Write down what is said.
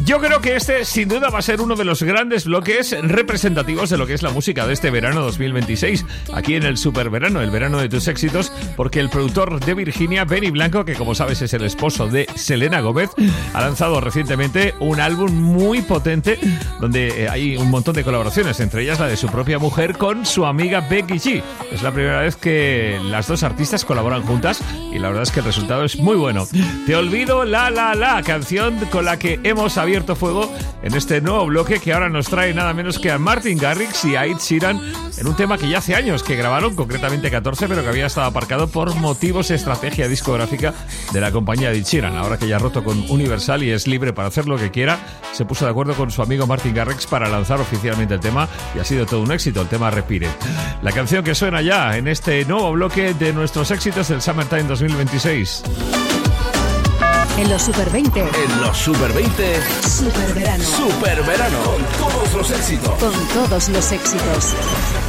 Yo creo que este sin duda va a ser uno de los grandes bloques representativos de lo que es la música de este verano 2026, aquí en el superverano, el verano de tus éxitos, porque el productor de Virginia, Benny Blanco, que como sabes es el esposo de Selena Gómez, ha lanzado recientemente un álbum muy potente donde hay un montón de colaboraciones, entre ellas la de su propia mujer con su amiga Becky G. Es la primera vez que las dos artistas colaboran juntas y la verdad es que el resultado es muy bueno. Te olvido la, canción con la que hemos abierto fuego en este nuevo bloque que ahora nos trae nada menos que a Martin Garrix y a Ed Sheeran en un tema que ya hace años que grabaron, concretamente 14, pero que había estado aparcado por motivos de estrategia discográfica de la compañía de Ed Sheeran. Ahora que ya ha roto con Universal y es libre para hacer lo que quiera, se puso de acuerdo con su amigo Martin Garrix para lanzar oficialmente el tema y ha sido todo un éxito, el tema Respire. La canción que suena ya en este nuevo bloque de nuestros éxitos del Summertime 2026. En los Super 20. En los Super 20. Superverano. Superverano. Con todos los éxitos. Con todos los éxitos.